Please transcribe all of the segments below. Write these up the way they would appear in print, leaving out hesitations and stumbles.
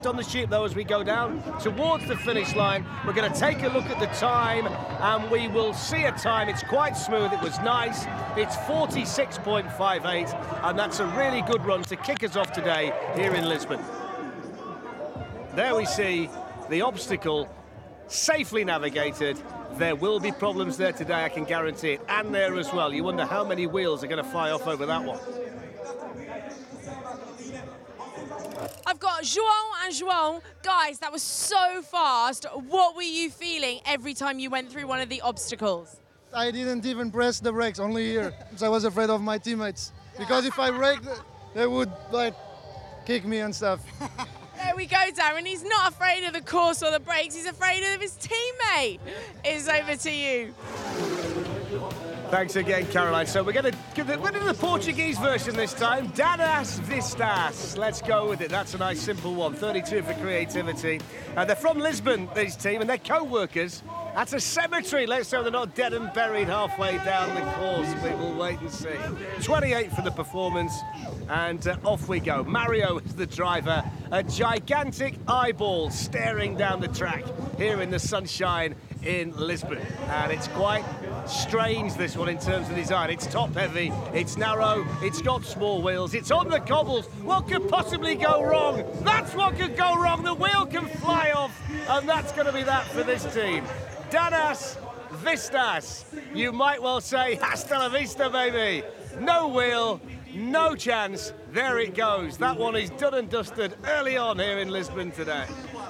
On the sheep though, as we go down towards the finish line, we're going to take a look at the time and we will see a time. It's quite smooth, it was nice. It's 46.58 and that's a really good run to kick us off today here in Lisbon. There we see the obstacle safely navigated. There will be problems there today, I can guarantee it, and there as well. You wonder how many wheels are going to fly off over that one. I've got João and João. Guys, that was so fast. What were you feeling every time you went through one of the obstacles? I didn't even press the brakes, only here. So I was afraid of my teammates. Because if I braked, they would like kick me and stuff. There we go, Darren. He's not afraid of the course or the brakes. He's afraid of his teammate. It's over to you. Thanks again, Caroline. So we're going to give the Portuguese version this time. Dadas Vistas. Let's go with it. That's a nice, simple one. 32 for creativity. They're from Lisbon, this team, and they're co-workers at a cemetery. Let's hope they're not dead and buried halfway down the course. We will wait and see. 28 for the performance, and off we go. Mario is the driver. A gigantic eyeball staring down the track here in the sunshine in Lisbon, and it's quite strange, this one, in terms of design. It's top heavy, it's narrow, it's got small wheels, it's on the cobbles. What could possibly go wrong? That's what could go wrong. The wheel can fly off, and that's going to be that for this team. Dadas Vistas. You might well say hasta la vista, baby. No wheel, no chance. There it goes. That one is done and dusted early on here in Lisbon today.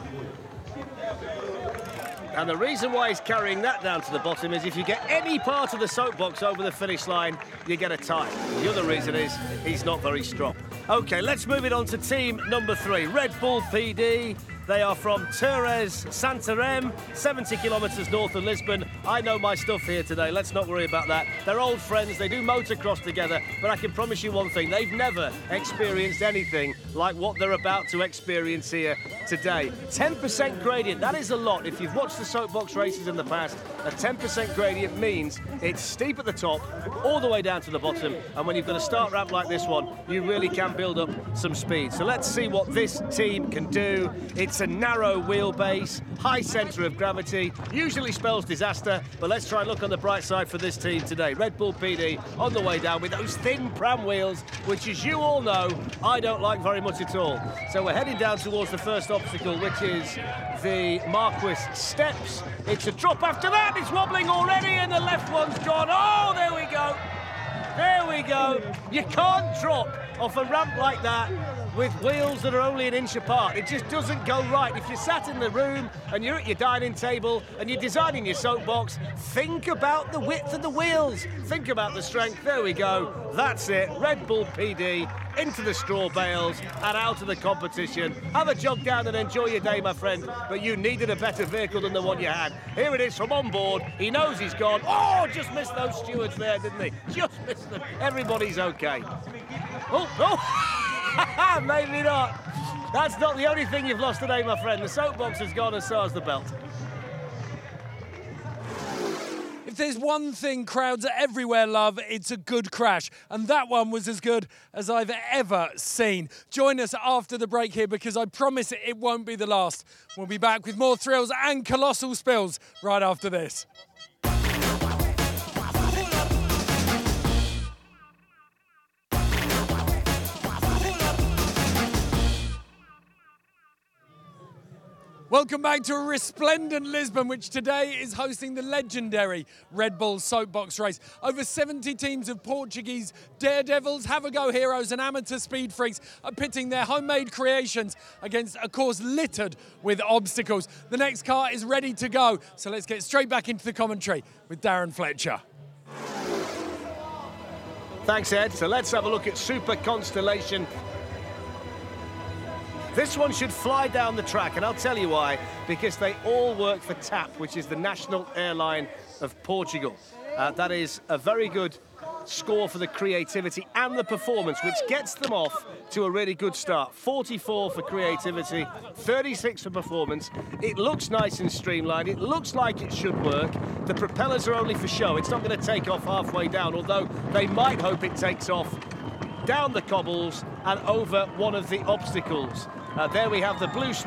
And the reason why he's carrying that down to the bottom is if you get any part of the soapbox over the finish line, you get a tie. The other reason is he's not very strong. OK, let's move it on to team number 3, Red Bull PD. They are from Torres, Santarém, 70 kilometres north of Lisbon. I know my stuff here today, let's not worry about that. They're old friends, they do motocross together, but I can promise you one thing, they've never experienced anything like what they're about to experience here today. 10% gradient, that is a lot. If you've watched the soapbox races in the past, a 10% gradient means it's steep at the top, all the way down to the bottom, and when you've got a start ramp like this one, you really can build up some speed. So let's see what this team can do. It's a narrow wheelbase, high centre of gravity, usually spells disaster, but let's try and look on the bright side for this team today. Red Bull PD on the way down with those thin pram wheels, which, as you all know, I don't like very much at all. So we're heading down towards the first obstacle, which is the Marquis Steps. It's a drop after that, it's wobbling already, and the left one's gone. Oh, there we go. There we go. You can't drop off a ramp like that with wheels that are only an inch apart. It just doesn't go right. If you're sat in the room and you're at your dining table and you're designing your soapbox, think about the width of the wheels. Think about the strength. There we go. That's it. Red Bull PD into the straw bales and out of the competition. Have a jog down and enjoy your day, my friend, but you needed a better vehicle than the one you had. Here it is from on board. He knows he's gone. Oh, just missed those stewards there, didn't he? Just missed them. Everybody's okay. Oh, maybe not. That's not the only thing you've lost today, my friend. The soapbox has gone, and so has the belt. If there's one thing crowds everywhere love, it's a good crash. And that one was as good as I've ever seen. Join us after the break here, because I promise it won't be the last. We'll be back with more thrills and colossal spills right after this. Welcome back to a resplendent Lisbon, which today is hosting the legendary Red Bull Soapbox Race. Over 70 teams of Portuguese daredevils, have-a-go heroes and amateur speed freaks are pitting their homemade creations against a course littered with obstacles. The next car is ready to go, so let's get straight back into the commentary with Darren Fletcher. Thanks, Ed. So let's have a look at Super Constellation. This one should fly down the track, and I'll tell you why, because they all work for TAP, which is the national airline of Portugal. That is a very good score for the creativity and the performance, which gets them off to a really good start. 44 for creativity, 36 for performance. It looks nice and streamlined. It looks like it should work. The propellers are only for show. It's not going to take off halfway down, although they might hope it takes off down the cobbles and over one of the obstacles. There we have the blue